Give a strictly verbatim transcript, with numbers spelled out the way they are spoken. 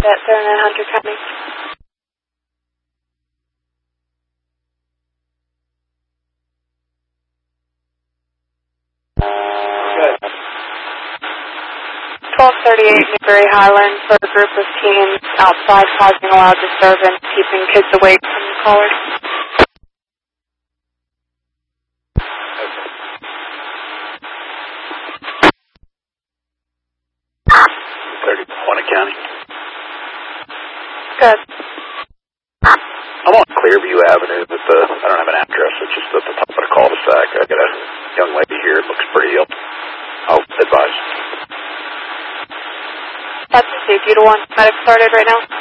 at seven nine Hunter County. Good. twelve thirty-eight Newberry Highlands for a group of teens outside causing a loud disturbance, keeping kids awake from the caller. thirty, Quanah County. Good. I'm on Clearview Avenue, but the, I don't have an address. It's just at the top of the cul-de-sac. I got a young lady here. It looks pretty ill. I'll advise. That's the safety to one. Medic started right now.